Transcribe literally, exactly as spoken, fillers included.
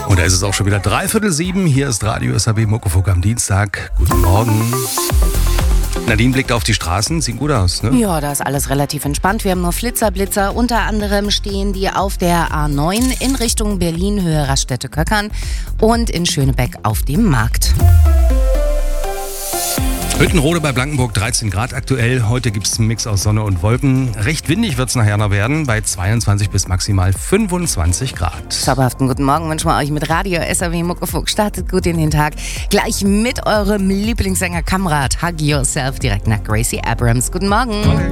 Und da ist es auch schon wieder dreiviertel sieben. Hier ist Radio S A B Muckefuck am Dienstag. Guten Morgen. Nadine blickt auf die Straßen, sieht gut aus, ne? Ja, da ist alles relativ entspannt. Wir haben nur Flitzer-Blitzer. Unter anderem stehen die auf der A neun in Richtung Berlin, Höhe Raststätte-Köckern und in Schönebeck auf dem Markt. Hüttenrode bei Blankenburg, dreizehn Grad aktuell. Heute gibt es einen Mix aus Sonne und Wolken. Recht windig wird es nachher noch werden, bei zweiundzwanzig bis maximal fünfundzwanzig Grad. Zauberhaften guten Morgen wünschen wir euch mit Radio S A B Muckefuck. Startet gut in den Tag. Gleich mit eurem Lieblingssänger Kamrat. Hug Yourself direkt nach Gracie Abrams. Guten Morgen. Okay.